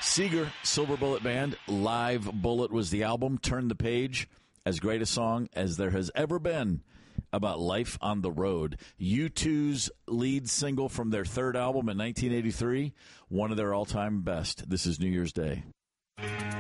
Seeger, Silver Bullet Band, Live Bullet was the album. Turn the Page, as great a song as there has ever been about life on the road. U2's lead single from their third album in 1983, one of their all-time best. This is New Year's Day.